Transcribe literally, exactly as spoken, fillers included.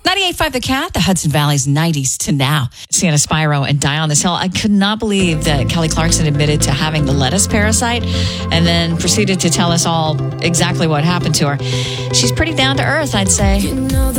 ninety-eight point five The Cat, the Hudson Valley's nineties to now. Sienna Spyro and Die on This Hill. I could not believe that Kelly Clarkson admitted to having the lettuce parasite and then proceeded to tell us all exactly what happened to her. She's pretty down to earth, I'd say.